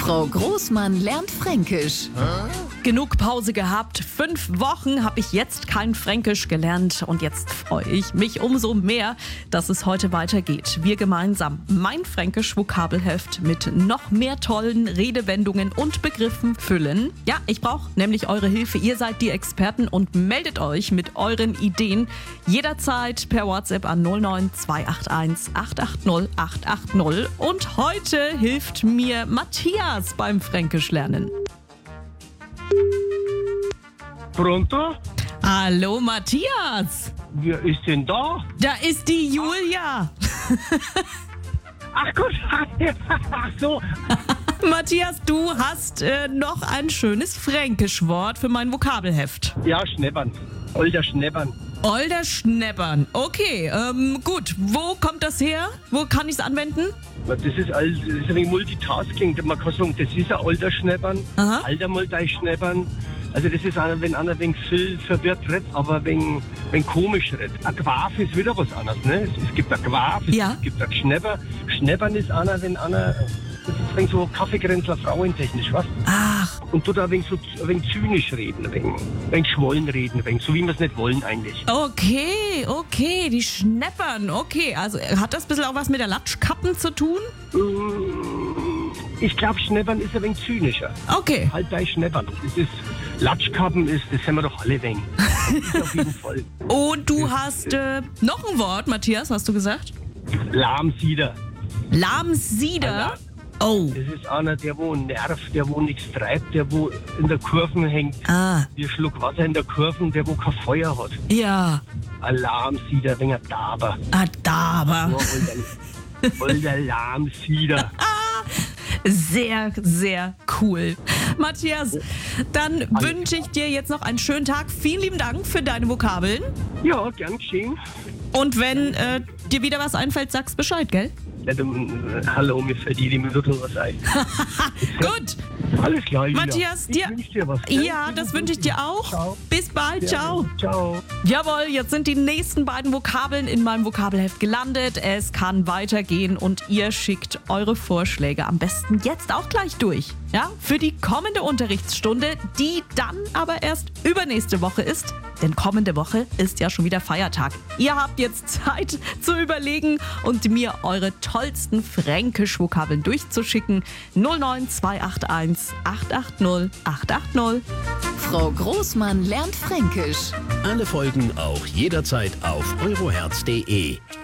Frau Großmann lernt Fränkisch. Genug Pause gehabt. 5 Wochen habe ich jetzt kein Fränkisch gelernt. Und jetzt freue ich mich umso mehr, dass es heute weitergeht. Wir gemeinsam mein Fränkisch-Vokabelheft mit noch mehr tollen Redewendungen und Begriffen füllen. Ja, ich brauche nämlich eure Hilfe. Ihr seid die Experten und meldet euch mit euren Ideen jederzeit per WhatsApp an 09281 880 880. Und heute hilft mir Matthias beim Fränkisch lernen. Pronto? Hallo Matthias! Wer ist denn da? Da ist die Julia! Ach gut, ach so. Matthias, du hast noch ein schönes Fränkischwort für mein Vokabelheft. Ja, Schneppern. Older Schneppern. Older Schneppern. Okay, gut. Wo kommt das her? Wo kann ich es anwenden? Das ist ein wenig Multitasking. Man kann sagen, das ist ein alter Schneppern, Aha. alter mal dein Schneppern. Also das ist einer, wenn einer wegen viel verwirrt redet, aber wenn komisch redet. Ein Quaf ist wieder was anderes, ne? Es gibt ein Quaf, Ja. es gibt ein Schnepper. Schneppern ist einer, wenn einer, das ist wegen so Kaffeekränzler frauentechnisch, was? Ach, Und tut da ein wenig zynisch reden, ein wenig geschwollen reden, so wie wir es nicht wollen eigentlich. okay, die Schneppern. Okay, also hat das ein bisschen auch was mit der Latschkappen zu tun? Ich glaube, Schneppern ist ein wenig zynischer. Okay. Halt bei Schneppern. Das ist Latschkappen, das haben wir doch alle wenig. Das ist auf jeden Fall. Und du hast noch ein Wort, Matthias, hast du gesagt? Lahmsieder. Lahmsieder. Oh. Das ist einer, der wo nervt, der wo nichts treibt, der wo in der Kurve hängt. Ah, Wie ein Schluck Wasser in der Kurve, der wo kein Feuer hat. ja. Ein Lahmsieder, wegen ein Daber. Adaber. Older Lahmsieder. Sehr, sehr cool. Matthias, dann wünsche ich dir jetzt noch einen schönen Tag. Vielen lieben Dank für deine Vokabeln. Ja, gern geschehen. Und wenn dir wieder was einfällt, sagst Bescheid, gell? Ja, dann, hallo, mir fällt die Minute was ein. Gut. Alles klar, Julia. Matthias, Ich wünsch dir was. Gell? Ja, das wünsche ich dir auch. Ciao. Bis bald. Ciao. Ciao. Jawohl, jetzt sind die nächsten beiden Vokabeln in meinem Vokabelheft gelandet. Es kann weitergehen und ihr schickt eure Vorschläge am besten jetzt auch gleich durch. Ja, für die kommende Unterrichtsstunde, die dann aber erst übernächste Woche ist. Denn kommende Woche ist ja schon wieder Feiertag. Ihr habt jetzt Zeit zu überlegen und mir eure tollsten Fränkisch-Vokabeln durchzuschicken. 09281 880 880. Frau Großmann lernt Fränkisch. Alle Folgen auch jederzeit auf euroherz.de.